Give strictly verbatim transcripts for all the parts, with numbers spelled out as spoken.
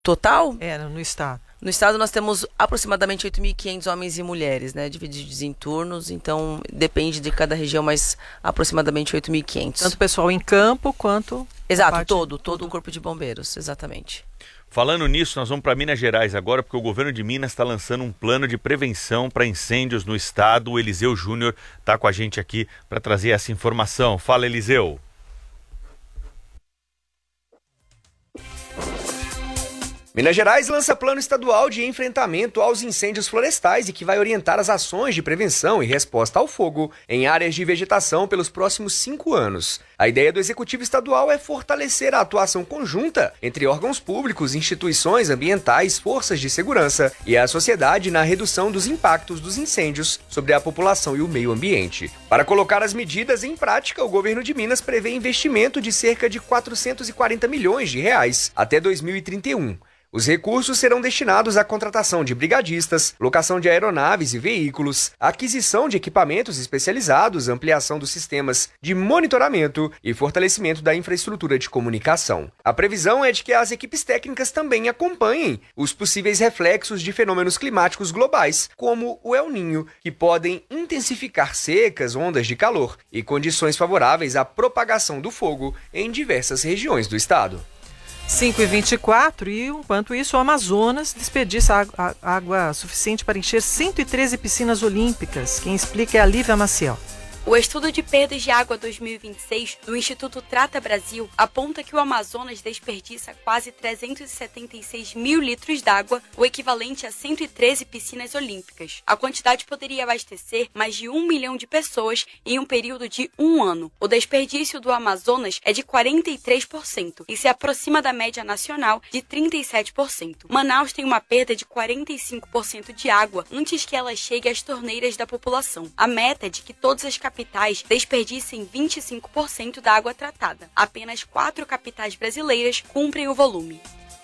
Total? É, no estado. No estado nós temos aproximadamente oito mil e quinhentos homens e mulheres, né, divididos em turnos, então depende de cada região, mas aproximadamente oito mil e quinhentos. Tanto pessoal em campo quanto... Exato, parte, todo, todo todo o corpo de bombeiros, exatamente. Falando nisso, nós vamos para Minas Gerais agora, porque o governo de Minas está lançando um plano de prevenção para incêndios no estado. O Eliseu Júnior está com a gente aqui para trazer essa informação. Fala, Eliseu. Minas Gerais lança plano estadual de enfrentamento aos incêndios florestais e que vai orientar as ações de prevenção e resposta ao fogo em áreas de vegetação pelos próximos cinco anos. A ideia do Executivo Estadual é fortalecer a atuação conjunta entre órgãos públicos, instituições ambientais, forças de segurança e a sociedade na redução dos impactos dos incêndios sobre a população e o meio ambiente. Para colocar as medidas em prática, o governo de Minas prevê investimento de cerca de quatrocentos e quarenta milhões de reais até dois mil e trinta e um. Os recursos serão destinados à contratação de brigadistas, locação de aeronaves e veículos, aquisição de equipamentos especializados, ampliação dos sistemas de monitoramento e fortalecimento da infraestrutura de comunicação. A previsão é de que as equipes técnicas também acompanhem os possíveis reflexos de fenômenos climáticos globais, como o El Niño, que podem intensificar secas, ondas de calor e condições favoráveis à propagação do fogo em diversas regiões do estado. cinco e vinte e quatro e, enquanto isso, o Amazonas desperdiça água, água suficiente para encher cento e treze piscinas olímpicas. Quem explica é a Lívia Maciel. O estudo de perdas de água dois mil e vinte e seis do Instituto Trata Brasil aponta que o Amazonas desperdiça quase trezentos e setenta e seis mil litros d'água, o equivalente a cento e treze piscinas olímpicas. A quantidade poderia abastecer mais de um milhão de pessoas em um período de um ano. O desperdício do Amazonas é de quarenta e três por cento e se aproxima da média nacional de trinta e sete por cento. Manaus tem uma perda de quarenta e cinco por cento de água antes que ela chegue às torneiras da população. A meta é de que todas as capitais desperdicem vinte e cinco por cento da água tratada. Apenas quatro capitais brasileiras cumprem o volume.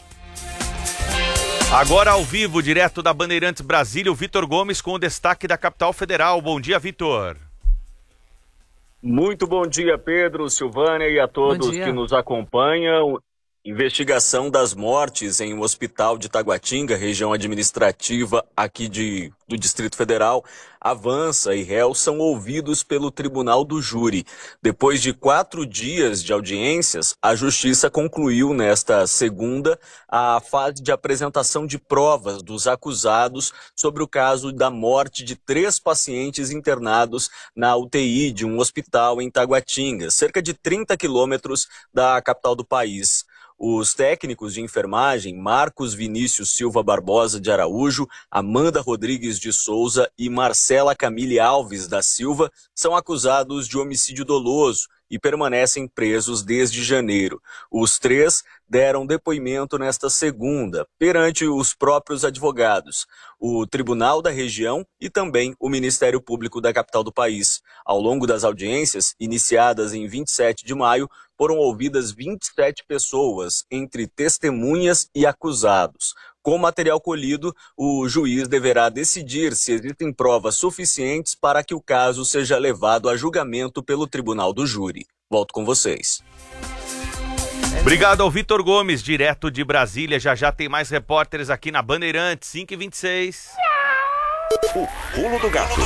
Agora ao vivo, direto da Bandeirantes Brasília, o Vitor Gomes com o destaque da capital federal. Bom dia, Vitor. Muito bom dia, Pedro, Silvânia e a todos que nos acompanham. Investigação das mortes em um hospital de Taguatinga, região administrativa aqui de, do Distrito Federal, avança e réus são ouvidos pelo Tribunal do Júri. Depois de quatro dias de audiências, a Justiça concluiu nesta segunda a fase de apresentação de provas dos acusados sobre o caso da morte de três pacientes internados na U T I de um hospital em Taguatinga, cerca de trinta quilômetros da capital do país. Os técnicos de enfermagem Marcos Vinícius Silva Barbosa de Araújo, Amanda Rodrigues de Souza e Marcela Camille Alves da Silva são acusados de homicídio doloso e permanecem presos desde janeiro. Os três deram depoimento nesta segunda, perante os próprios advogados, o Tribunal da Região e também o Ministério Público da capital do país. Ao longo das audiências, iniciadas em vinte e sete de maio, foram ouvidas vinte e sete pessoas, entre testemunhas e acusados. Com o material colhido, o juiz deverá decidir se existem provas suficientes para que o caso seja levado a julgamento pelo Tribunal do Júri. Volto com vocês. Obrigado ao Vitor Gomes, direto de Brasília. Já já tem mais repórteres aqui na Bandeirantes, cinco e vinte e seis. O Pulo do Gato.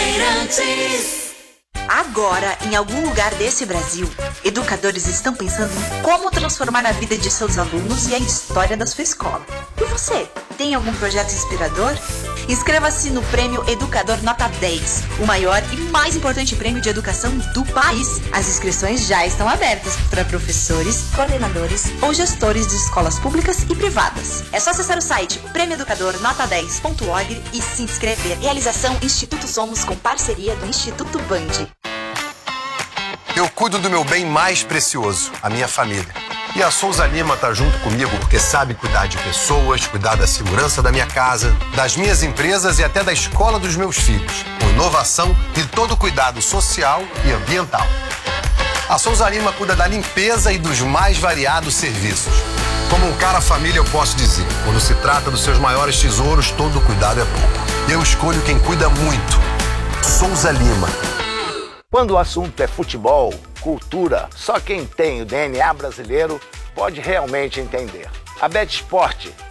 Agora, em algum lugar desse Brasil, educadores estão pensando em como transformar a vida de seus alunos e a história da sua escola. E você, tem algum projeto inspirador? Inscreva-se no Prêmio Educador Nota dez, o maior e mais importante prêmio de educação do país. As inscrições já estão abertas para professores, coordenadores ou gestores de escolas públicas e privadas. É só acessar o site prêmio educador nota dez ponto org e se inscrever. Realização Instituto Somos com parceria do Instituto Band. Eu cuido do meu bem mais precioso, a minha família. E a Souza Lima tá junto comigo porque sabe cuidar de pessoas, cuidar da segurança da minha casa, das minhas empresas e até da escola dos meus filhos, com inovação e todo cuidado social e ambiental. A Souza Lima cuida da limpeza e dos mais variados serviços. Como um cara família, eu posso dizer, quando se trata dos seus maiores tesouros, todo cuidado é pouco. Eu escolho quem cuida muito. Souza Lima. Quando o assunto é futebol, cultura, só quem tem o D N A brasileiro pode realmente entender. A Bet Sport